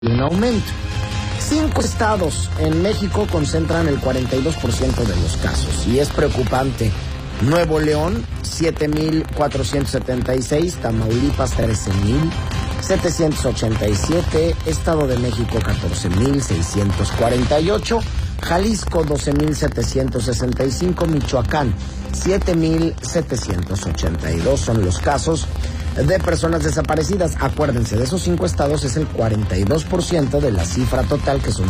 un aumento. 5 estados en México concentran el 42% de los casos y es preocupante. Nuevo León, 7,476, Tamaulipas, 13,787, Estado de México, 14,648, Jalisco, 12,765, Michoacán, 7,782 son los casos de personas desaparecidas. Acuérdense, de esos 5 estados es el 42% de la cifra total, que son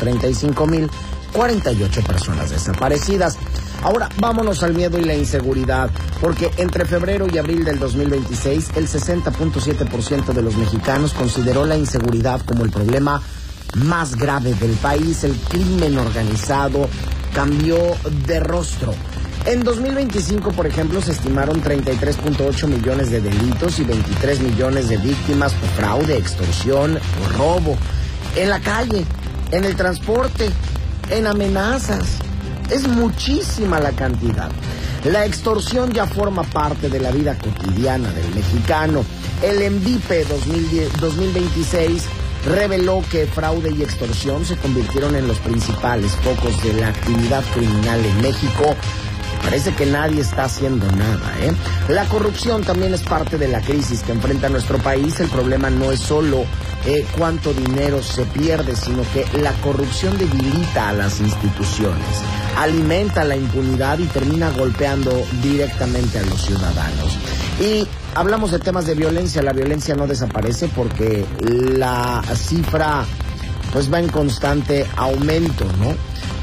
135,048 personas desaparecidas. Ahora, vámonos al miedo y la inseguridad, porque entre febrero y abril del 2026, el 60,7% de los mexicanos consideró la inseguridad como el problema más grave del país. El crimen organizado cambió de rostro. En 2025, por ejemplo, se estimaron 33,8 millones de delitos y 23 millones de víctimas por fraude, extorsión o robo. En la calle, en el transporte, en amenazas. Es muchísima la cantidad. La extorsión ya forma parte de la vida cotidiana del mexicano. El ENVIPE 2026 reveló que fraude y extorsión se convirtieron en los principales focos de la actividad criminal en México. Parece que nadie está haciendo nada, ¿eh? La corrupción también es parte de la crisis que enfrenta nuestro país. El problema no es solo cuánto dinero se pierde, sino que la corrupción debilita a las instituciones, alimenta la impunidad y termina golpeando directamente a los ciudadanos. Y hablamos de temas de violencia. La violencia no desaparece porque la cifra pues va en constante aumento, ¿no?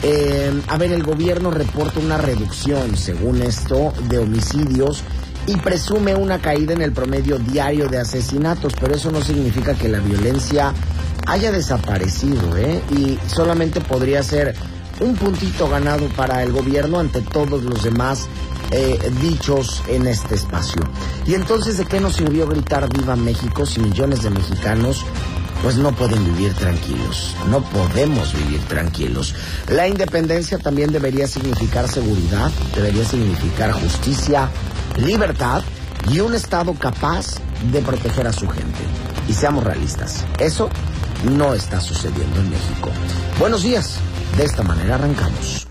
El gobierno reporta una reducción, según esto, de homicidios y presume una caída en el promedio diario de asesinatos, pero eso no significa que la violencia haya desaparecido, y solamente podría ser un puntito ganado para el gobierno ante todos los demás dichos en este espacio. Y entonces, ¿de qué nos sirvió gritar Viva México si millones de mexicanos pues no pueden vivir tranquilos? No podemos vivir tranquilos. La independencia también debería significar seguridad, debería significar justicia, libertad y un Estado capaz de proteger a su gente. Y seamos realistas, eso no está sucediendo en México. Buenos días, de esta manera arrancamos.